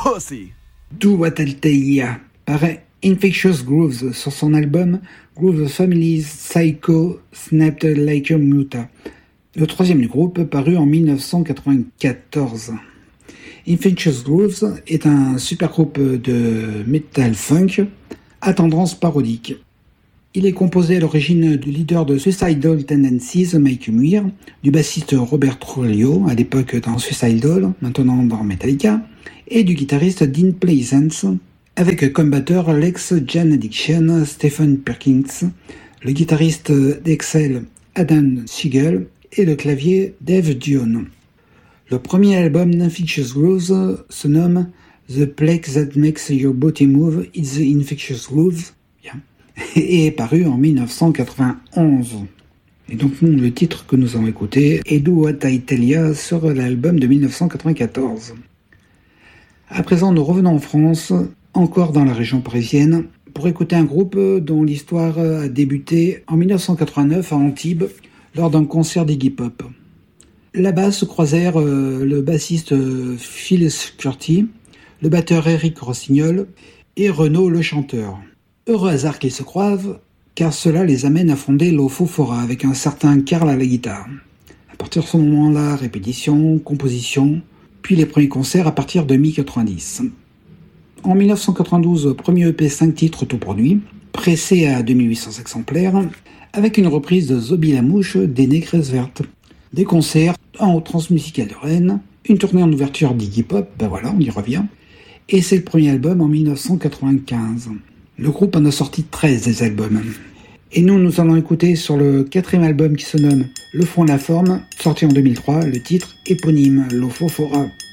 pussy. Do What I Tell Ya par Infectious Grooves sur son album Groove Families Psycho Snapped Like a Muta, le troisième du groupe paru en 1994. Infectious Grooves est un super groupe de metal funk à tendance parodique. Il est composé à l'origine du leader de Suicidal Tendencies, Mike Muir, du bassiste Robert Trujillo, à l'époque dans Suicidal, maintenant dans Metallica, et du guitariste Dean Pleasance, avec comme batteur l'ex-Jan Addiction Stephen Perkins, le guitariste d'Excel Adam Siegel et le clavier Dave Dion. Le premier album d'Infectious Grooves se nomme The Plague That Makes Your Body Move, It's the Infectious Grooves, et est paru en 1991. Et donc le titre que nous allons écouter est Do What I Tell Ya sur l'album de 1994. À présent, nous revenons en France, encore dans la région parisienne, pour écouter un groupe dont l'histoire a débuté en 1989 à Antibes lors d'un concert d'Iggy Pop. Là-bas se croisèrent le bassiste Phil Scurti, le batteur Eric Rossignol et Renaud le chanteur. Heureux hasard qu'ils se croisent, car cela les amène à fonder l'Ofofora avec un certain Karl à la guitare. À partir de ce moment-là, répétition, composition, puis les premiers concerts à partir de mi-90. En 1992, premier EP 5 titres autoproduit, pressé à 2800 exemplaires, avec une reprise de Zobi la Mouche des Négresses Vertes. Des concerts en Transmusicale de Rennes, une tournée en ouverture d'Iggy Pop, ben voilà, on y revient, et c'est le premier album en 1995. Le groupe en a sorti 13 des albums. Et nous allons écouter sur le quatrième album qui se nomme Le Fond et la Forme, sorti en 2003, le titre éponyme, l'Ofofora.